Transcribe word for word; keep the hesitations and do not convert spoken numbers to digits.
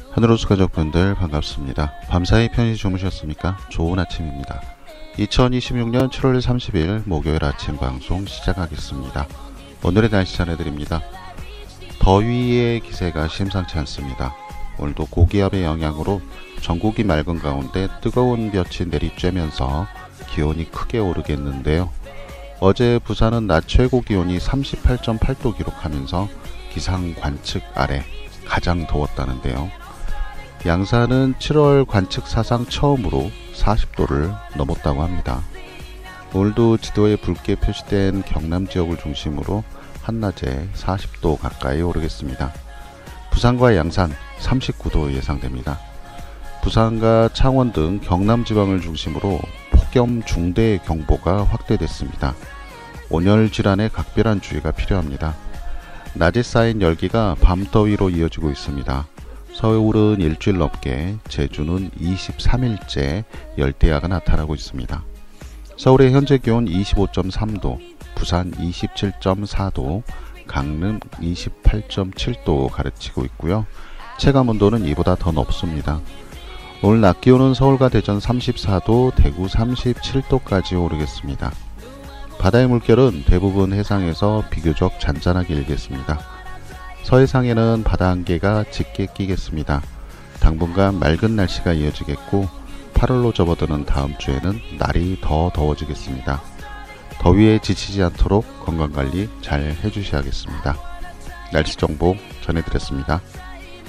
하늘호수 가족분들 반갑습니다. 밤사이 편히 주무셨습니까? 좋은 아침입니다. 이천이십육년 칠월 삼십일 목요일 아침 방송 시작하겠습니다. 오늘의 날씨 전해드립니다. 더위의 기세가 심상치 않습니다. 오늘도 고기압의 영향으로 전국이 맑은 가운데 뜨거운 볕이 내리쬐면서 기온이 크게 오르겠는데요. 어제 부산은 낮 최고 기온이 삼십팔 점 팔 도 기록하면서 기상 관측 아래 가장 더웠다는데요. 양산은 칠월 관측 사상 처음으로 사십 도를 넘었다고 합니다. 오늘도 지도에 붉게 표시된 경남 지역을 중심으로 한낮에 사십 도 가까이 오르겠습니다. 부산과 양산 삼십구 도 예상됩니다. 부산과 창원 등 경남 지방을 중심으로 폭염 중대 경보가 확대됐습니다. 온열 질환에 각별한 주의가 필요합니다. 낮에 쌓인 열기가 밤더위로 이어지고 있습니다. 서울은 일주일 넘게, 제주는 이십삼 일째 열대야가 나타나고 있습니다. 서울의 현재 기온 이십오 점 삼 도, 부산 이십칠 점 사 도, 강릉 이십팔 점 칠 도 가르치고 있고요. 체감온도는 이보다 더 높습니다. 오늘 낮 기온은 서울과 대전 삼십사 도, 대구 삼십칠 도까지 오르겠습니다. 바다의 물결은 대부분 해상에서 비교적 잔잔하게 일겠습니다. 서해상에는 바다 안개가 짙게 끼겠습니다. 당분간 맑은 날씨가 이어지겠고 팔월로 접어드는 다음 주에는 날이 더 더워지겠습니다. 더위에 지치지 않도록 건강관리 잘 해주셔야겠습니다. 날씨 정보 전해드렸습니다.